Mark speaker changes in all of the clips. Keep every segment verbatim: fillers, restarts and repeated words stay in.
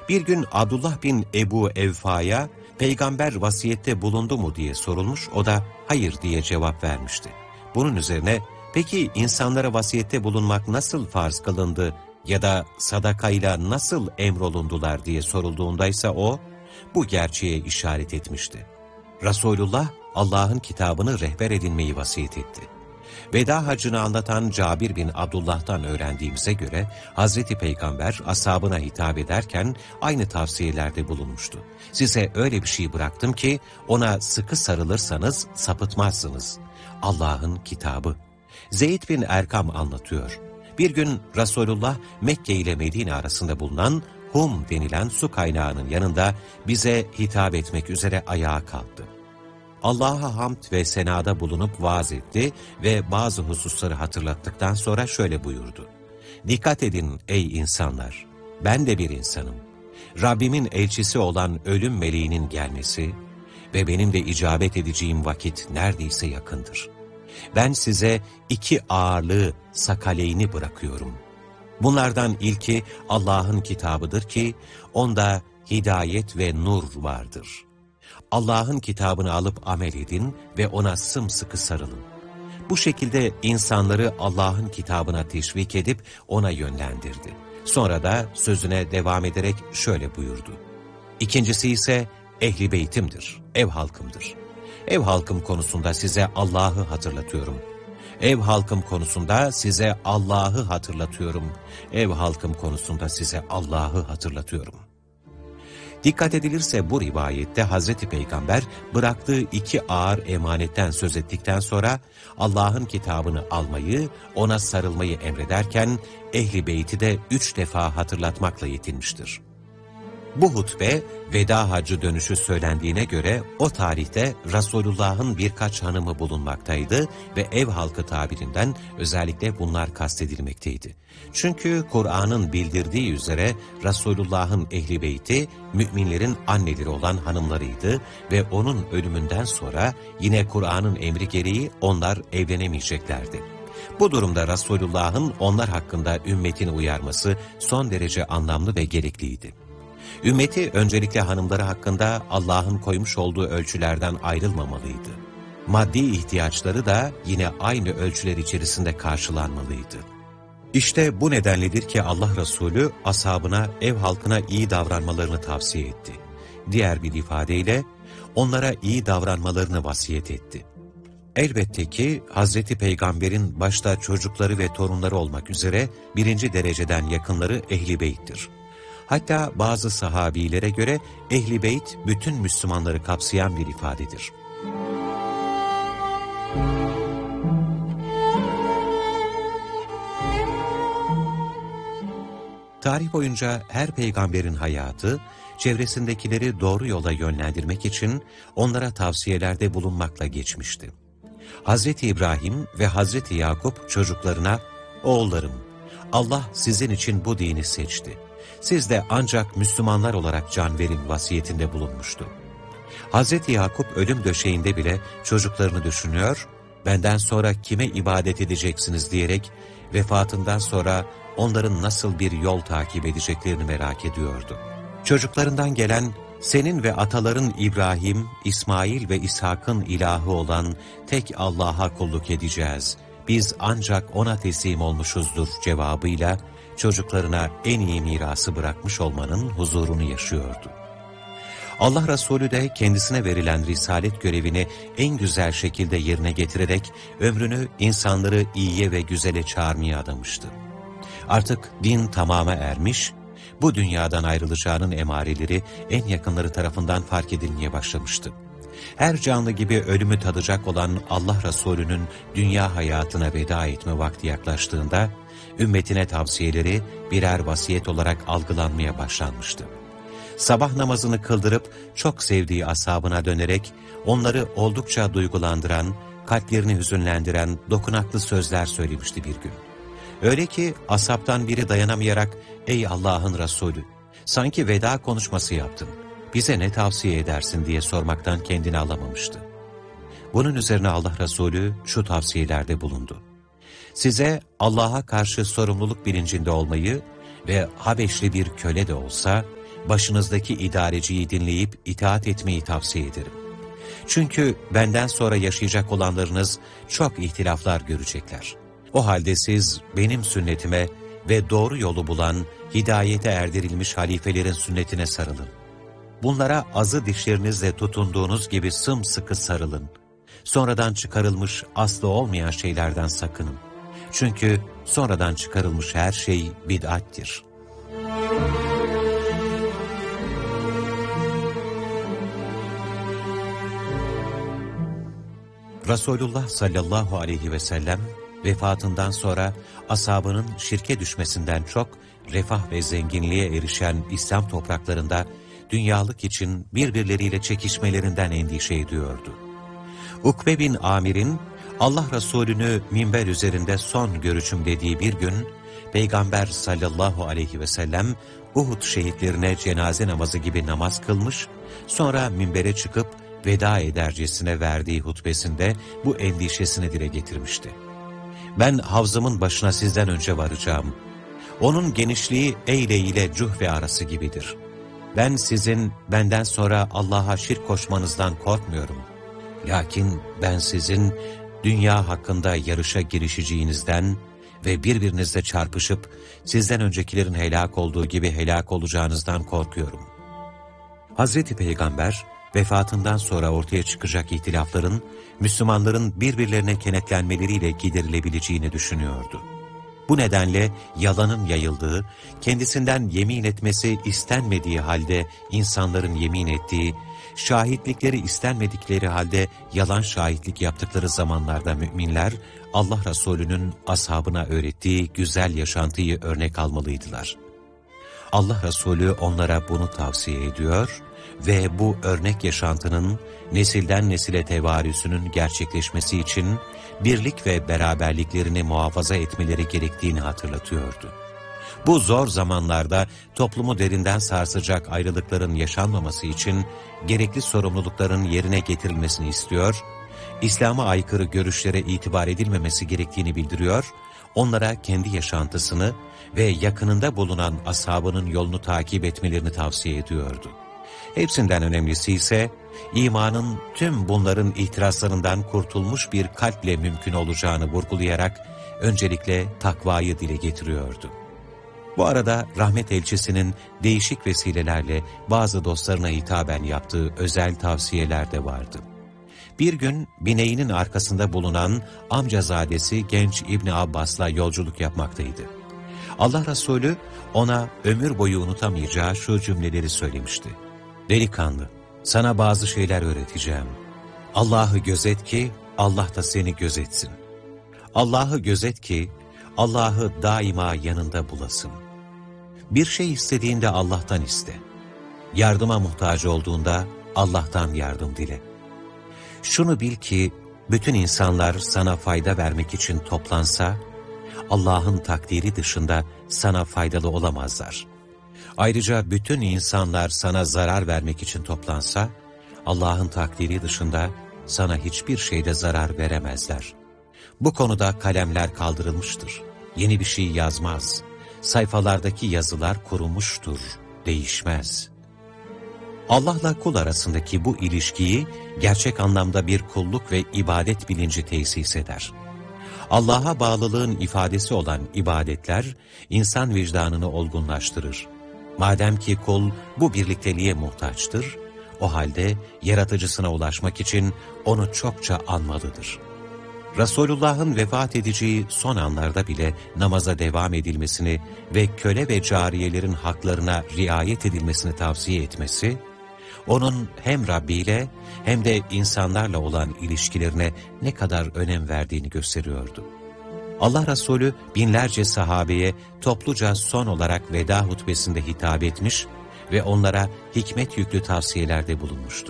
Speaker 1: Bir gün Abdullah bin Ebu Evfa'ya peygamber vasiyette bulundu mu diye sorulmuş, o da hayır diye cevap vermişti. Bunun üzerine peki insanlara vasiyette bulunmak nasıl farz kılındı ya da sadakayla nasıl emrolundular diye sorulduğundaysa o bu gerçeğe işaret etmişti. Resulullah Allah'ın kitabını rehber edinmeyi vasiyet etti. Veda hacını anlatan Cabir bin Abdullah'tan öğrendiğimize göre Hazreti Peygamber ashabına hitap ederken aynı tavsiyelerde bulunmuştu. Size öyle bir şey bıraktım ki ona sıkı sarılırsanız sapıtmazsınız. Allah'ın kitabı. Zeyd bin Erkam anlatıyor. Bir gün Resulullah Mekke ile Medine arasında bulunan Hum denilen su kaynağının yanında bize hitap etmek üzere ayağa kalktı. Allah'a hamd ve senada bulunup vaaz etti ve bazı hususları hatırlattıktan sonra şöyle buyurdu. Dikkat edin ey insanlar, ben de bir insanım. Rabbimin elçisi olan ölüm meleğinin gelmesi ve benim de icabet edeceğim vakit neredeyse yakındır. Ben size iki ağırlığı, sakaleyni bırakıyorum. Bunlardan ilki Allah'ın kitabıdır ki onda hidayet ve nur vardır. Allah'ın kitabını alıp amel edin ve ona sımsıkı sarılın. Bu şekilde insanları Allah'ın kitabına teşvik edip ona yönlendirdi. Sonra da sözüne devam ederek şöyle buyurdu. İkincisi ise ehli beytimdir, ev halkımdır. Ev halkım konusunda size Allah'ı hatırlatıyorum. Ev halkım konusunda size Allah'ı hatırlatıyorum. Ev halkım konusunda size Allah'ı hatırlatıyorum. Dikkat edilirse bu rivayette Hazreti Peygamber bıraktığı iki ağır emanetten söz ettikten sonra Allah'ın kitabını almayı, ona sarılmayı emrederken Ehl-i Beyt'i de üç defa hatırlatmakla yetinmiştir. Bu hutbe veda hacı dönüşü söylendiğine göre o tarihte Resulullah'ın birkaç hanımı bulunmaktaydı ve ev halkı tabirinden özellikle bunlar kastedilmekteydi. Çünkü Kur'an'ın bildirdiği üzere Resulullah'ın ehli beyti müminlerin anneleri olan hanımlarıydı ve onun ölümünden sonra yine Kur'an'ın emri gereği onlar evlenemeyeceklerdi. Bu durumda Resulullah'ın onlar hakkında ümmetini uyarması son derece anlamlı ve gerekliydi. Ümmeti öncelikle hanımları hakkında Allah'ın koymuş olduğu ölçülerden ayrılmamalıydı. Maddi ihtiyaçları da yine aynı ölçüler içerisinde karşılanmalıydı. İşte bu nedenledir ki Allah Resulü ashabına, ev halkına iyi davranmalarını tavsiye etti. Diğer bir ifadeyle onlara iyi davranmalarını vasiyet etti. Elbette ki Hazreti Peygamber'in başta çocukları ve torunları olmak üzere birinci dereceden yakınları Ehl-i Beyt'tir. Hatta bazı sahabilere göre Ehl-i Beyt bütün Müslümanları kapsayan bir ifadedir. Tarih boyunca her peygamberin hayatı, çevresindekileri doğru yola yönlendirmek için onlara tavsiyelerde bulunmakla geçmişti. Hazreti İbrahim ve Hazreti Yakup çocuklarına, "Oğullarım, Allah sizin için bu dini seçti. Siz de ancak Müslümanlar olarak can verin" vasiyetinde bulunmuştu. Hazreti Yakup ölüm döşeğinde bile çocuklarını düşünüyor, "Benden sonra kime ibadet edeceksiniz?" diyerek vefatından sonra onların nasıl bir yol takip edeceklerini merak ediyordu. Çocuklarından gelen, "Senin ve ataların İbrahim, İsmail ve İshak'ın ilahı olan tek Allah'a kulluk edeceğiz. Biz ancak ona teslim olmuşuzdur" cevabıyla çocuklarına en iyi mirası bırakmış olmanın huzurunu yaşıyordu. Allah Resulü de kendisine verilen risalet görevini en güzel şekilde yerine getirerek ömrünü insanları iyiye ve güzele çağırmaya adamıştı. Artık din tamama ermiş, bu dünyadan ayrılacağının emareleri en yakınları tarafından fark edilmeye başlamıştı. Her canlı gibi ölümü tadacak olan Allah Resulü'nün dünya hayatına veda etme vakti yaklaştığında, ümmetine tavsiyeleri birer vasiyet olarak algılanmaya başlanmıştı. Sabah namazını kıldırıp çok sevdiği ashabına dönerek onları oldukça duygulandıran, kalplerini hüzünlendiren dokunaklı sözler söylemişti bir gün. Öyle ki ashabtan biri dayanamayarak, "Ey Allah'ın Resulü, sanki veda konuşması yaptın, bize ne tavsiye edersin?" diye sormaktan kendini alamamıştı. Bunun üzerine Allah Resulü şu tavsiyelerde bulundu. "Size Allah'a karşı sorumluluk bilincinde olmayı ve Habeşli bir köle de olsa başınızdaki idareciyi dinleyip itaat etmeyi tavsiye ederim. Çünkü benden sonra yaşayacak olanlarınız çok ihtilaflar görecekler. O halde siz benim sünnetime ve doğru yolu bulan, hidayete erdirilmiş halifelerin sünnetine sarılın. Bunlara azı dişlerinizle tutunduğunuz gibi sımsıkı sarılın. Sonradan çıkarılmış aslı olmayan şeylerden sakının. Çünkü sonradan çıkarılmış her şey bid'attir. Resulullah sallallahu aleyhi ve sellem vefatından sonra ashabının şirke düşmesinden çok refah ve zenginliğe erişen İslam topraklarında dünyalık için birbirleriyle çekişmelerinden endişe ediyordu. Ukbe bin Amir'in Allah Resulü'nü minber üzerinde son görüşüm dediği bir gün Peygamber sallallahu aleyhi ve sellem Uhud şehitlerine cenaze namazı gibi namaz kılmış, sonra minbere çıkıp veda edercesine verdiği hutbesinde bu endişesini dile getirmişti. Ben havzımın başına sizden önce varacağım. Onun genişliği Eyle ile Cuhve arası gibidir. Ben sizin benden sonra Allah'a şirk koşmanızdan korkmuyorum. Lakin ben sizin dünya hakkında yarışa girişeceğinizden ve birbirinizle çarpışıp sizden öncekilerin helak olduğu gibi helak olacağınızdan korkuyorum. Hazreti Peygamber vefatından sonra ortaya çıkacak ihtilafların Müslümanların birbirlerine kenetlenmeleriyle giderilebileceğini düşünüyordu. Bu nedenle yalanın yayıldığı, kendisinden yemin etmesi istenmediği halde insanların yemin ettiği, şahitlikleri istenmedikleri halde yalan şahitlik yaptıkları zamanlarda müminler, Allah Resulü'nün ashabına öğrettiği güzel yaşantıyı örnek almalıydılar. Allah Resulü onlara bunu tavsiye ediyor ve bu örnek yaşantının nesilden nesile tevarüsünün gerçekleşmesi için birlik ve beraberliklerini muhafaza etmeleri gerektiğini hatırlatıyordu. Bu zor zamanlarda toplumu derinden sarsacak ayrılıkların yaşanmaması için gerekli sorumlulukların yerine getirilmesini istiyor, İslam'a aykırı görüşlere itibar edilmemesi gerektiğini bildiriyor, onlara kendi yaşantısını ve yakınında bulunan ashabının yolunu takip etmelerini tavsiye ediyordu. Hepsinden önemlisi ise imanın tüm bunların itirazlarından kurtulmuş bir kalple mümkün olacağını vurgulayarak öncelikle takvayı dile getiriyordu. Bu arada rahmet elçisinin değişik vesilelerle bazı dostlarına hitaben yaptığı özel tavsiyeler de vardı. Bir gün bineğinin arkasında bulunan amcazadesi genç İbni Abbas'la yolculuk yapmaktaydı. Allah Resulü ona ömür boyu unutamayacağı şu cümleleri söylemişti. Delikanlı, sana bazı şeyler öğreteceğim. Allah'ı gözet ki Allah da seni gözetsin. Allah'ı gözet ki Allah'ı daima yanında bulasın. Bir şey istediğinde Allah'tan iste. Yardıma muhtaç olduğunda Allah'tan yardım dile. Şunu bil ki bütün insanlar sana fayda vermek için toplansa, Allah'ın takdiri dışında sana faydalı olamazlar. Ayrıca bütün insanlar sana zarar vermek için toplansa, Allah'ın takdiri dışında sana hiçbir şeyde zarar veremezler. Bu konuda kalemler kaldırılmıştır. Yeni bir şey yazmaz. Sayfalardaki yazılar kurumuştur, değişmez. Allah'la kul arasındaki bu ilişkiyi gerçek anlamda bir kulluk ve ibadet bilinci tesis eder. Allah'a bağlılığın ifadesi olan ibadetler, insan vicdanını olgunlaştırır. Madem ki kul bu birlikteliğe muhtaçtır, o halde yaratıcısına ulaşmak için onu çokça anmalıdır. Resulullah'ın vefat edeceği son anlarda bile namaza devam edilmesini ve köle ve cariyelerin haklarına riayet edilmesini tavsiye etmesi, onun hem Rabbi ile hem de insanlarla olan ilişkilerine ne kadar önem verdiğini gösteriyordu. Allah Resulü binlerce sahabeye topluca son olarak veda hutbesinde hitap etmiş ve onlara hikmet yüklü tavsiyelerde bulunmuştu.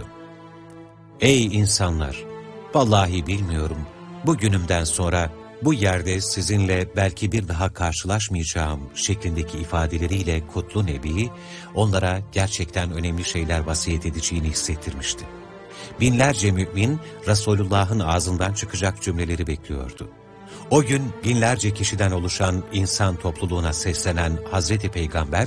Speaker 1: Ey insanlar! Vallahi bilmiyorum, bugünümden sonra bu yerde sizinle belki bir daha karşılaşmayacağım şeklindeki ifadeleriyle kutlu Nebi, onlara gerçekten önemli şeyler vasiyet edeceğini hissettirmişti. Binlerce mümin Resulullah'ın ağzından çıkacak cümleleri bekliyordu. O gün binlerce kişiden oluşan insan topluluğuna seslenen Hazreti Peygamber,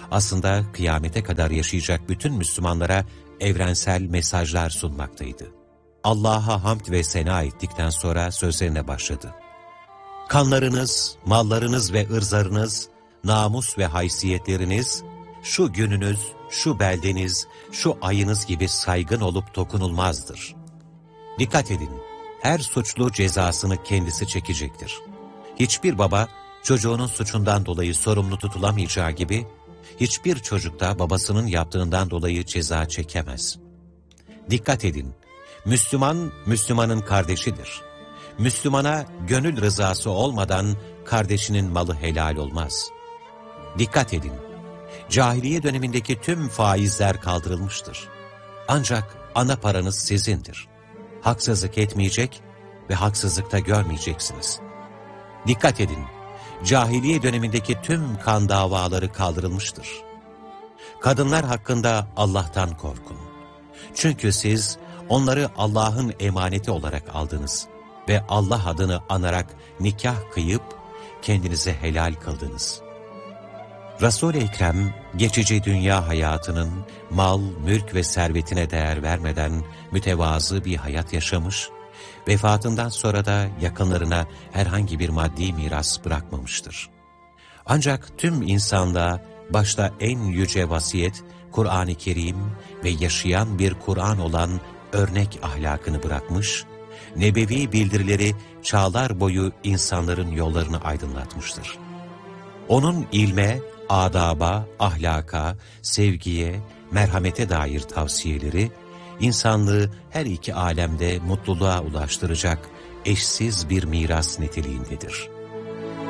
Speaker 1: aslında kıyamete kadar yaşayacak bütün Müslümanlara evrensel mesajlar sunmaktaydı. Allah'a hamd ve sena ettikten sonra sözlerine başladı. Kanlarınız, mallarınız ve ırzlarınız, namus ve haysiyetleriniz, şu gününüz, şu beldeniz, şu ayınız gibi saygın olup dokunulmazdır. Dikkat edin, her suçlu cezasını kendisi çekecektir. Hiçbir baba, çocuğunun suçundan dolayı sorumlu tutulamayacağı gibi, hiçbir çocuk da babasının yaptığından dolayı ceza çekemez. Dikkat edin, Müslüman, Müslümanın kardeşidir. Müslümana gönül rızası olmadan kardeşinin malı helal olmaz. Dikkat edin, cahiliye dönemindeki tüm faizler kaldırılmıştır. Ancak ana paranız sizindir. Haksızlık etmeyecek ve haksızlıkta görmeyeceksiniz. Dikkat edin, cahiliye dönemindeki tüm kan davaları kaldırılmıştır. Kadınlar hakkında Allah'tan korkun. Çünkü siz onları Allah'ın emaneti olarak aldınız ve Allah adını anarak nikah kıyıp kendinize helal kıldınız. Resul-i Ekrem geçici dünya hayatının mal, mülk ve servetine değer vermeden mütevazı bir hayat yaşamış, vefatından sonra da yakınlarına herhangi bir maddi miras bırakmamıştır. Ancak tüm insanlığa başta en yüce vasiyet, Kur'an-ı Kerim ve yaşayan bir Kur'an olan örnek ahlakını bırakmış, nebevi bildirileri çağlar boyu insanların yollarını aydınlatmıştır. Onun ilme, adaba, ahlaka, sevgiye, merhamete dair tavsiyeleri, insanlığı her iki alemde mutluluğa ulaştıracak eşsiz bir miras niteliğindedir.